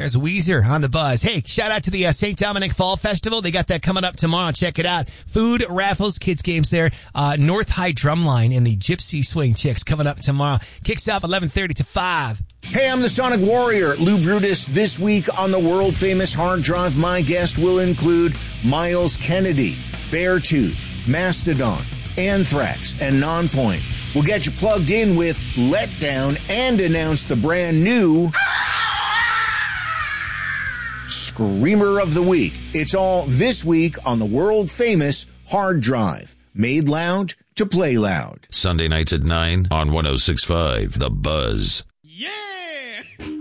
There's Weezer on the buzz. Hey, shout out to the St. Dominic Fall Festival. They got that coming up tomorrow. Check it out. Food, raffles, kids games there. North High Drumline and the Gypsy Swing Chicks coming up tomorrow. Kicks off 11:30 to 5. Hey, I'm the Sonic Warrior, Lou Brutus. This week on the world-famous Hard Drive, my guest will include Miles Kennedy, Beartooth, Mastodon, Anthrax, and Nonpoint. We'll get you plugged in with Letdown and announce the brand new Screamer of the Week. It's all this week on the world-famous Hard Drive. Made loud to play loud. Sunday nights at 9 on 106.5 The Buzz. Yeah!